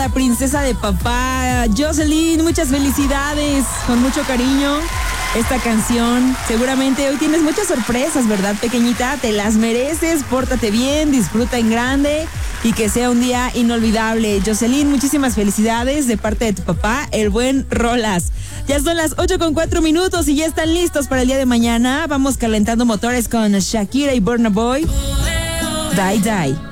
La princesa de papá, Jocelyn, muchas felicidades, con mucho cariño. Esta canción, seguramente hoy tienes muchas sorpresas, ¿verdad, pequeñita? Te las mereces, pórtate bien, disfruta en grande y que sea un día inolvidable. Jocelyn, muchísimas felicidades de parte de tu papá, el buen Rolas. Ya son las 8:04 y ya están listos para el día de mañana. Vamos calentando motores con Shakira y Burna Boy. Die Die.